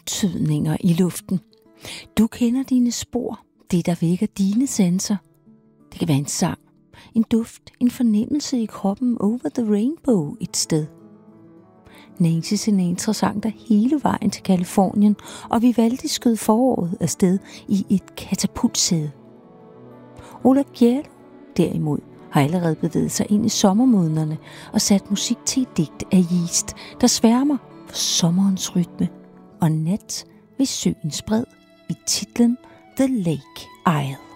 antydninger i luften. Du kender dine spor, det der vækker dine sanser. Det kan være en sang, en duft, en fornemmelse i kroppen over the rainbow et sted. Nancy Sinatra sang der hele vejen til Californien, og Vivaldi skød foråret afsted i et katapultsæde. Ola Gjerlo derimod har allerede bevæget sig ind i sommermånederne og sat musik til et digt af Yeast, der sværmer for sommerens rytme og nat ved søens bred i titlen The Lake Isle.